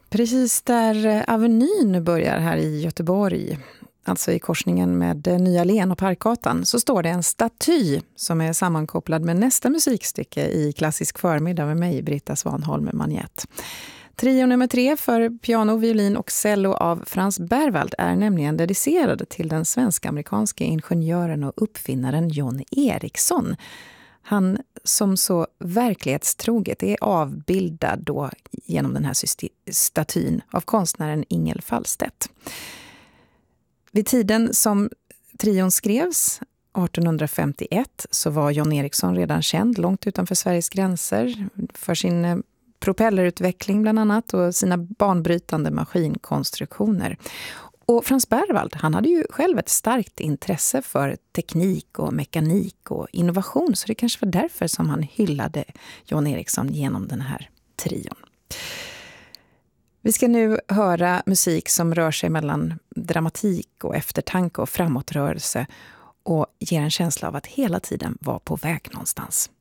Precis där Avenyn börjar här i Göteborg, alltså i korsningen med Nya Allén och Parkgatan, så står det en staty som är sammankopplad med nästa musikstycke i Klassisk förmiddag med mig, Britta Svanholm Manjet. Trio nummer 3 för piano, violin och cello av Frans Berwald är nämligen dedicerad till den svensk-amerikanske ingenjören och uppfinnaren John Ericsson. Han som så verklighetstroget är avbildad då genom den här statyn av konstnären Ingel Fallstedt. Vid tiden som trion skrevs, 1851, så var John Ericsson redan känd långt utanför Sveriges gränser för sin propellerutveckling bland annat och sina banbrytande maskinkonstruktioner. Och Frans Berwald, han hade ju själv ett starkt intresse för teknik och mekanik och innovation, så det kanske var därför som han hyllade John Ericsson genom den här trion. Vi ska nu höra musik som rör sig mellan dramatik och eftertanke och framåtrörelse och ger en känsla av att hela tiden vara på väg någonstans.